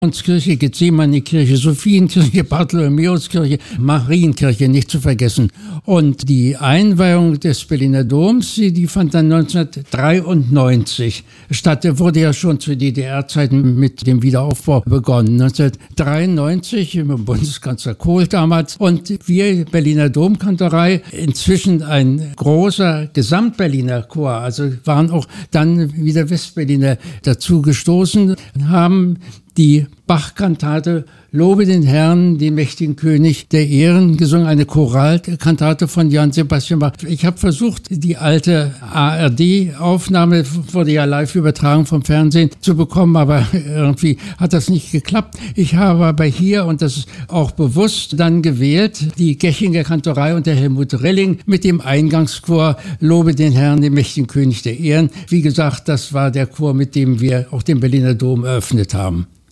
Kirche, Gethsemane-Kirche, Sophienkirche, Bartholomäuskirche, Marienkirche nicht zu vergessen. Und die Einweihung des Berliner Doms, die fand dann 1993 statt. Der wurde ja schon zu DDR-Zeiten mit dem Wiederaufbau begonnen. 1993 im Bundeskanzler Kohl damals. Und wir, Berliner Domkantorei, inzwischen ein großer Gesamtberliner Chor, also waren auch dann wieder Westberliner dazu gestoßen, haben die Bach-Kantate Lobe den Herrn, den mächtigen König der Ehren gesungen, eine Choralkantate von Johann Sebastian Bach. Ich habe versucht, die alte ARD-Aufnahme, wurde ja live übertragen vom Fernsehen, zu bekommen, aber irgendwie hat das nicht geklappt. Ich habe aber hier, und das ist auch bewusst, dann gewählt, die Gechinger Kantorei unter Helmut Rilling mit dem Eingangschor Lobe den Herrn, den mächtigen König der Ehren. Wie gesagt, das war der Chor, mit dem wir auch den Berliner Dom eröffnet haben.